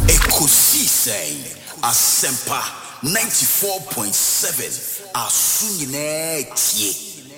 Ekosisei Asempa 94.7 Asunyine tie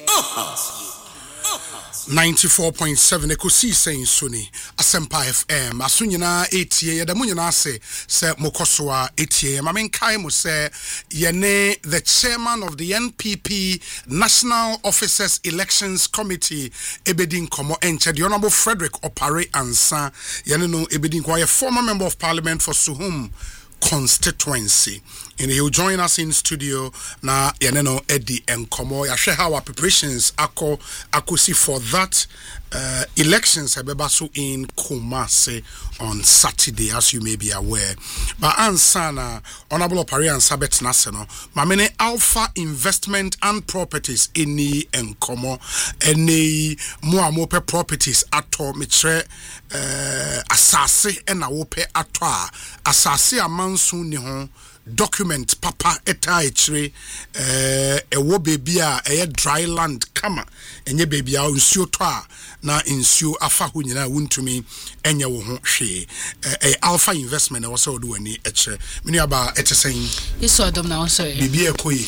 94.7 Ekosisei Suni Asempa FM Asunyina etie yadamunyina ase se mokoswa etie mamenkai mo se yene the chairman of the NPP National Officers Elections Committee Ebedin Komo enche the Honorable Frederick Opare Ansa yene no Ebedin Kwa a former member of parliament for Suhum constituency, and he'll join us in studio na yeneno Eddie Nkomo ya share how our preparations akosi for that elections habebaso in Kumasi on Saturday, as you may be aware. But ansana Honorable Opare Ansa betnaseno mamene Alpha Investment and Properties eni Nkomo eni muamope properties ato mitre asase ena wope atwa asase amanso ni ho document papa eta echire ewo baby a eye dry land kama enye baby a nsuo to a na nsuo afa ho nyina wuntumi enye wo ho hwe Alpha Investment e wo se odo ani echire mini aba etesen iso adom na so bibi ekoyi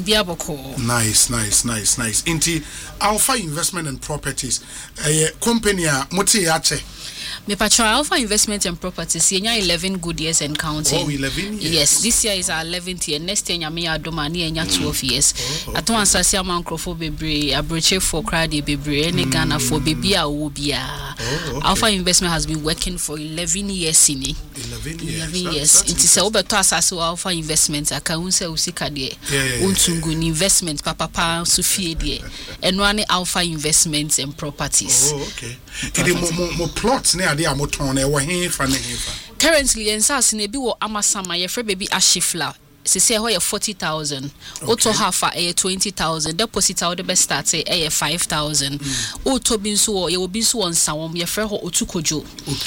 Nice. Inti Alpha Investment and Properties, a company moti ache. Me patron Alpha Investment and Properties, yenya 11 good years and counting. Oh, 11 years. Yes, this year is our 11th year. Next year me adomani enya 12 years. Ato ansasi amankro bebre, abroche for crowd bebre, ene Ghana for baby a wobia. Alpha Investment has been working for 11 years in 11 years. Inti se obeto asase Alpha Investment akaunse usika de. Untungu investment papa sufie de. Enwane Alpha Investments and Properties. Oh, okay. Ide mo plots ne ade amoton e wo hefa ne hefa. Currently ensas ne bi wo amasama ye frɛ baby ashifla se say ho ye 40,000 auto hafa 20,000 deposit out the best start say 5,000 auto bin so ye will be so on sawom ye frɛ ho otukojo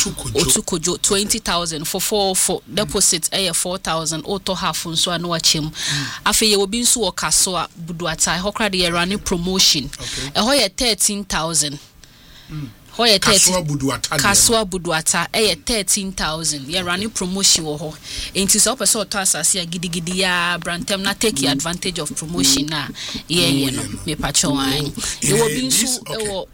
20,000 for deposit 4,000 auto half so ano achim afa ye will be so kaso buduata ho kra de running promotion ho ye 13,000 Hoye Kaswa buduata 13,000 ye running promotion wo ho enti so person to asase ya gidigidi ya brantem na take advantage of promotion na ye no me pacho an ye will be so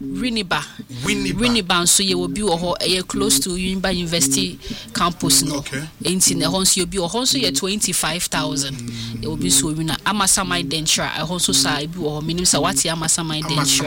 Winiba so ye will be wo ho ye close to Uniba University campus no enti ne ho so ye bi wo ho so ye 25,000 ye will be so wina amasama dentra e ho so sa bi wo ho minim sa wati amasama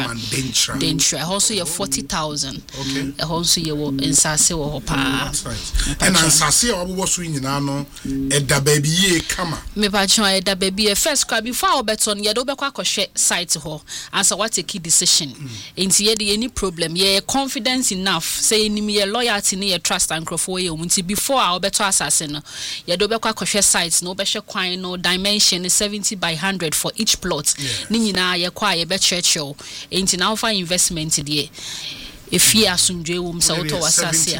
dentra ho so ye 40,000 okay. Also, you will insase wo pa. That's right. And insase obo so nyina no eda baby ye kama. Me ba chon eda baby first kwa before obeton ye do bekwa kohwe site ho. Answer what a key decision. Enti ye de any problem ye confidence enough say ni me loyalty ni ye trust and crofo ye nti before obeto asase no ye do bekwa kohwe site no behwe kwan no dimension 70 by 100 for each plot. Ni nyina ye kwa ye be checho. Enti na Alpha Investment de if you asumdwe wom sa auto wasase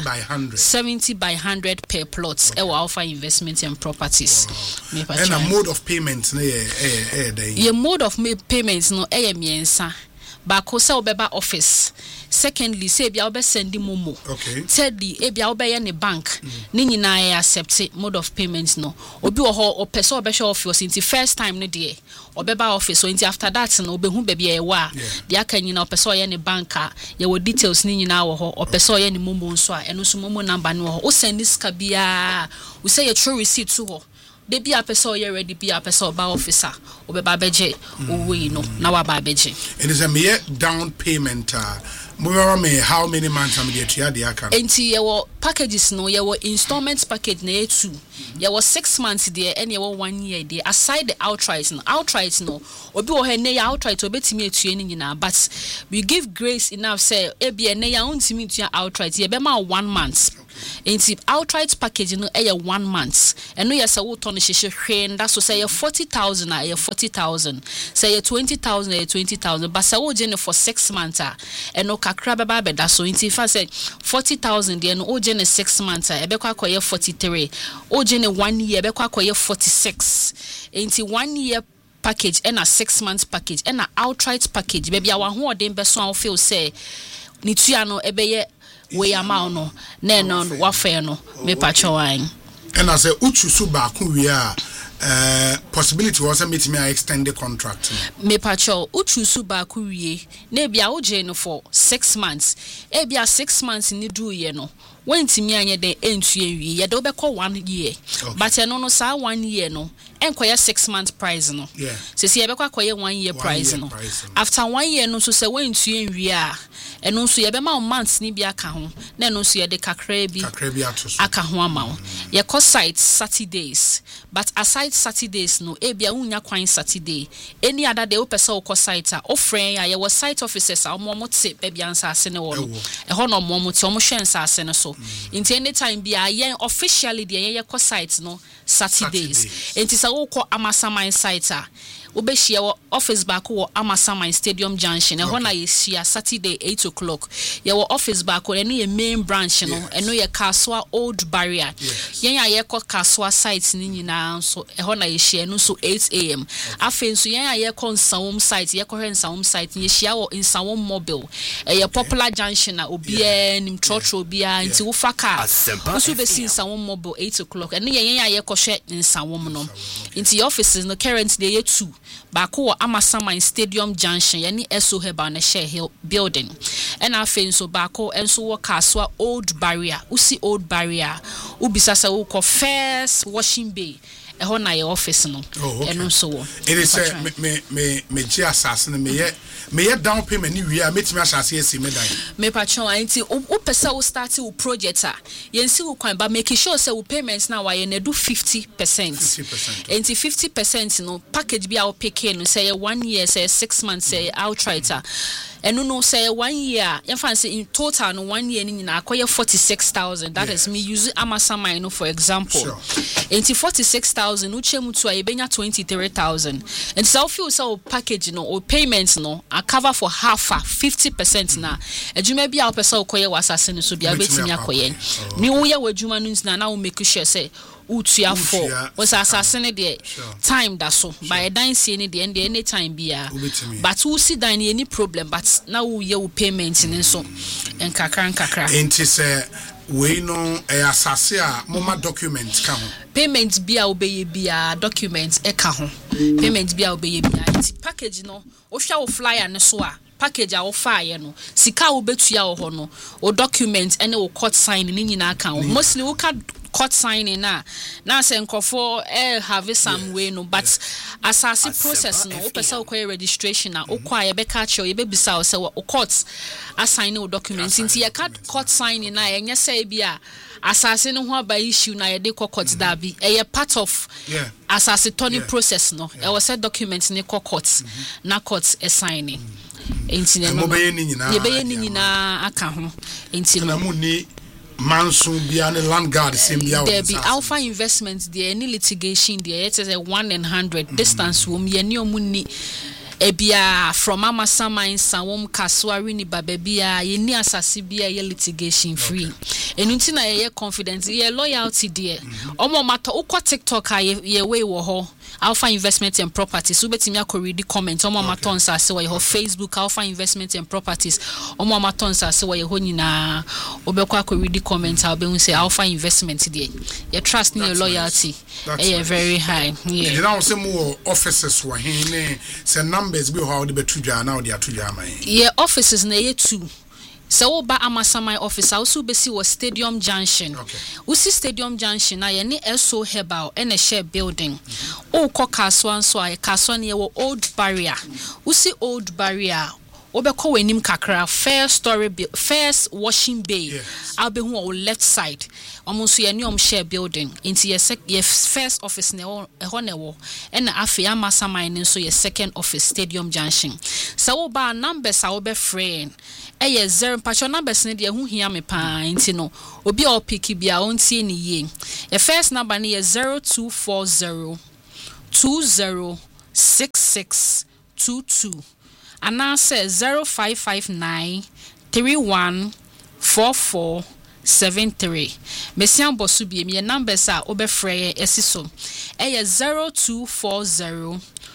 70 by 100 per plots e Alpha Investment and Properties. And a mode of payment na ye mode of payments no e miensa ba ko sa obeba office. Secondly, say bia obe send momo. Thirdly, e bia obe ye ne bank. Ni nyina ye accept mode of payments no. Obi wo ho opese obe show office until first time no dey. Obeba office so until after that no obe hu baby e wa. Dey aka nyina opese ye ne banka. Ye wo details ni nyina wo ho. Opese ye ne momo nso a eno so momo number no ho. O send this ka bia. We say your true receipt to ho. Baby a person you ready be a person ba officer obeba beje owe no na wa ba beje. It is a mere down payment how many months am dey tria dey aka. Enti your packages no your installments package na 2 your 6 months there and your 1 year there aside the outright no obi wo he na ya outright obetimi etue ni nyina but we give grace enough say e bia na ya untimi etue outright ye be ma 1 month. Enti outright package no 1 month eno ye say wo to no hwehwe nda so say 40,000 a 40,000 say 20,000 a 20,000 but say wo je for 6 months eno kakra beba beda so enti fa say 40,000 there no o je 6 months e be kwa koye 43 o je 1 year e be kwa koye 46 enti 1 year package and a 6 months package and a outright package baby our ho odem be so feel say ni tua no ebe ye we amount no na no wa fe no me pa chwan And as a uchu suba we are possibility was a meet me extend the contract. Me pacho uchu suba kuwie na bia oje no for 6 months. E bia 6 months ni do ye no. When timi anye den entu ewie ye de obekọ 1 year. Okay. But eno no sa 1 year no enkoya 6 month price no. Yeah. Se ye bekọ akoye 1 year price no. After 1 year no so se when tu ewie a eno so ye be ma months ni bi aka ho na eno so ye de kakra bi aka ho ama wo. Ye ko site Saturdays. But aside Saturdays no e bia unya kwan Saturday. Any other day o pese o ko site a o friend a ye was site officers a omo te be bia nsa ase ne wo no. E ho no omo te omo hwe nsa ase ne so. Inti anytime bia ye officially de ye ko site no Saturdays. Enti sa wo ko Amasaman site a obehia wo office back wo Amasaman Stadium Junction e ho na ye hia Saturday 8 o'clock. Ye wo office back wo ne ye main branch no eno ye Kaswa Old Barrier. Yen ya ye ko Kaswa site ni nyina so e ho na ye hia no so 8 am. Afen so yen ya ye ko Nsawom site ye ko hwe Nsawom site ye hia wo Nsawom Mobile. E Popular Junction na obi nim trotro obi a nti wo fa car. So be sin Nsawom Mobile 8 o'clock. Eno yen ya ye ko hwe Nsawom no. Nti offices no currently ye 2 Bako wa Amasaman Stadium Junction yani SO Heba na Share Hill building. And afen so bako enso wo Kaswa Old Barrier. Usi Old Barrier. Ubisa sa wo ko First Washing Bay. E ho na ye office no. Eno so wo. It is me G assassin me ye down payment ni wi a metimi asase esi me dan. Me patron anti wo pesa wo start wo project a yensi wo kwan ba make sure say wo payments na wa ye na do 50%. 50%. Anti 50% no package bi a wo pick no say 1 year say 6 months say outright a eno no say 1 year you fancy in total no 1 year ni nyina akoye 46,000 that is me use Amasaman no for example. Sure. Anti 46,000 uchemu to a benya 23,000 and so feel so package no or payments no a cover for half 50% na adwuma bia wo pesa okoye wasase no so bia betimi akoye ni wo ye wadwuma no ntina na wo make sure say utua for was asase ne de time da so by dance ni de any time bia but wo si dan any problem but na wo ye wo payment ni so enkakra enti se we no asase a moma document ka ho payment bia obeye bia document e ka ho payment bia obeye bia enti package no wo hwa wo flyer ne so a package a wo fire no sika wo betua wo ho no o document ene wo court sign ni nyina ka ho mostly wo ka court signing na say nkofo have some way no but asase process no opesa okoye registration na okwa ye be catch ye be bisa o say o court assign no document nti ye court signing na enye say bia asase no ho aba issue na ye de court da bi e part of asase turning process no e was say document ni court na court assigning enti no ye be ni nyina aka ho enti no Manson bia ne land guard same bia there be Alpha Investments there any litigation there it is a 1 in 100 distance wom ye ne omuni ebia from Amasaman Nsawom Kaswa ni bababia ye ni asase bia ye litigation free enunti na ye confidence ye loyalty there omo matter ukọ TikTok ye we wo ho Alpha Investment and Properties so betimi akoridi comment omo matter nsase wo ye ho Facebook Alpha Investment and Properties omo matter nsase wo ye ho nyina obekọ akoridi comment a be say Alpha Investment there your trust and your loyalty is very high yeah you know say more offices wo he say numbers be how the betudwa na the atudwa man yeah offices na ye 2 so ba Amasaman office also be see was Stadium Junction. Okay. Usi Stadium Junction na ye ni SO Herbal and a share building. O ko Kaswa so ay Kaswa ne wo Old Barrier. Usi Old Barrier obekọ wenim kakra first washing bay. I'll be hu on left side. Almost ye ni share building into your first office ne ho ne wo and afi Amasaman nso your second office Stadium Junction. So ba numbers a obe friend eye 0 patcho numbers ne de hu hia me pa nti no obi o pick bia ontie ni ye your first number ne 0240 206622 and now says 0559 314473 Mesian bosu bi me numbers a obefrey esiso eye 0240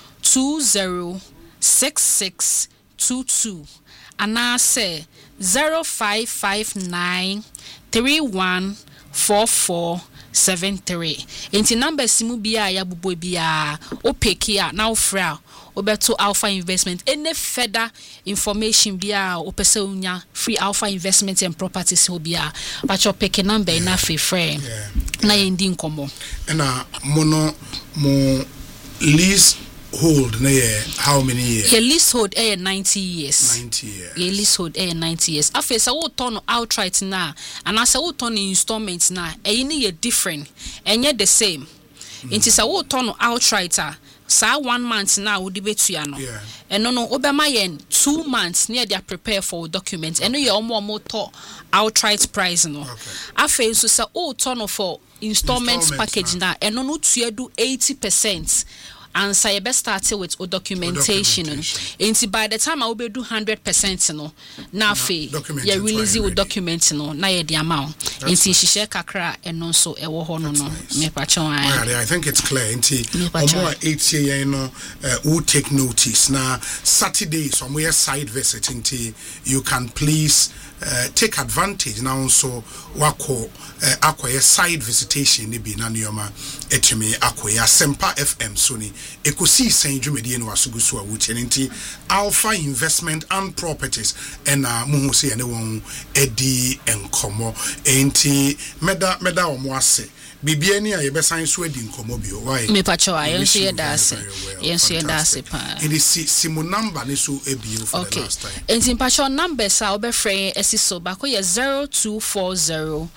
206622 and I say 0559 314473 Enti number simu bia ya bubo bia o peki a na ofra obeto Alpha Investment any further information bia o pese unya free Alpha Investment and Properties ho bia but your peki number na free frame na yendi nkomo na mono mo lease hold na how many years? Your leasehold 90 years. 90 years. Your leasehold 90 years. Afi sa wo turn outright na and asa wo turn installments na ni ye different enye the same. Inti sa wo turn outright sa 1 month na wo dibetua no. Eno no obema yen 2 months near they prepare for documents. Eno ye omo to outright price no. Afi so sa wo turn for installments package na eno no tua do 80%. And so you best start with documentation. And by the time I will do 100% no, now you release with documents no, now you the amount. And see she share kakra and also a woho no. I think it's clear. More 8 year no who take notice. Now Saturday somewhere side visit you can please take advantage now also wako akwaya side visitation ni bi na nioma etumi akwaya Asempa FM Sony ekosi sen dwumedie no asugusu a wuchenti Alpha Investment and Properties ena muhu se ene won edi enkomo enti meda omo ase bibia ni a yebesan so edi nkomo bio why me pacho ayenso ye dase pa it is simu number ni so ebio for the last time enti pacho number sa obefrɛ esiso bako ye 0240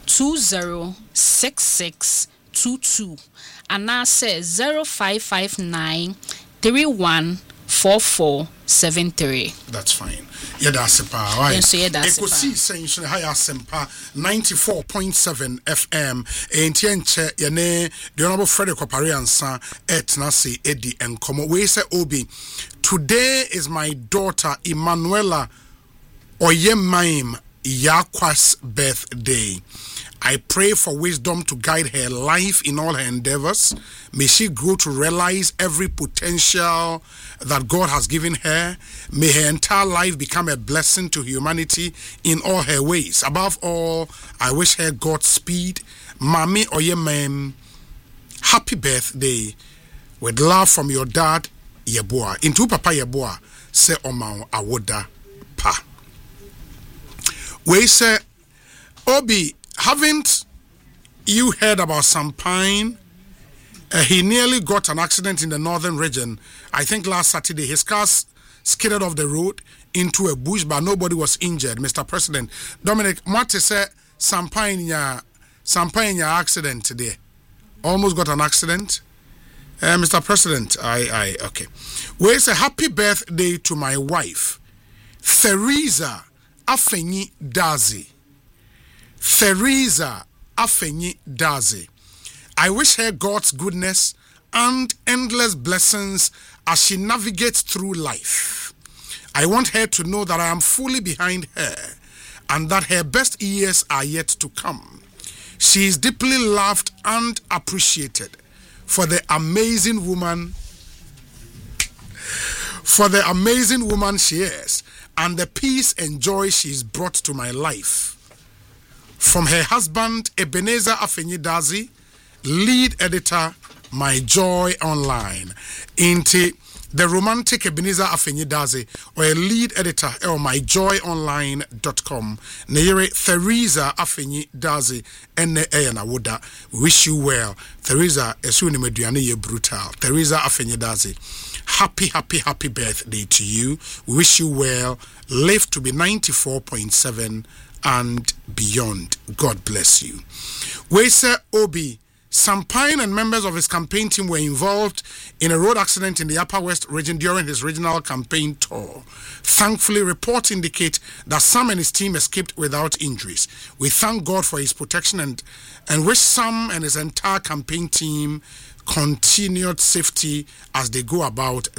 206622 and now says 0559 314473. That's fine. That's a power. Yes, that's a saying high Asempa 94.7 FM. And Tienche, Yane, the Honorable Frederick Opariansa, Etnasi, Eddie, and Como. We say, Obi, today is my daughter, Emanuela Oyemaim Yakwa's birthday. I pray for wisdom to guide her life in all her endeavors. May she grow to realize every potential that God has given her. May her entire life become a blessing to humanity in all her ways. Above all, I wish her Godspeed. Mami Oyemem, happy birthday. With love from your dad, Yeboah. Into Papa Yeboah, say Omao Awoda Pa. We say, Obi, haven't you heard about Sampine? He nearly got an accident in the northern region. I think last Saturday, his car skidded off the road into a bush, but nobody was injured. Mr. President, Dominic, what said Sampine accident today? Almost got an accident. Mr. President, okay. We say happy birthday to my wife, Theresa Afenyi Dazi. Theresa Afenyi Dazi. I wish her God's goodness and endless blessings as she navigates through life. I want her to know that I am fully behind her and that her best years are yet to come. She is deeply loved and appreciated for the amazing woman she is and the peace and joy she's brought to my life. From her husband, Ebenezer Afenyi Dazi, lead editor, My Joy Online. Into the romantic Ebenezer Afenyi Dazi, or a lead editor, or myjoyonline.com. Nere Theresa Afenyi Dazi, Ene Eyana Woda. Wish you well. Theresa, Esuni Meduane ye brutal. Theresa Afenyi Dazi. Happy birthday to you. We wish you well. Live to be 94.7 and beyond. God bless you. Wese Obi, Sampine and members of his campaign team were involved in a road accident in the Upper West region during his regional campaign tour. Thankfully, reports indicate that Sam and his team escaped without injuries. We thank God for his protection and wish Sam and his entire campaign team continued safety as they go about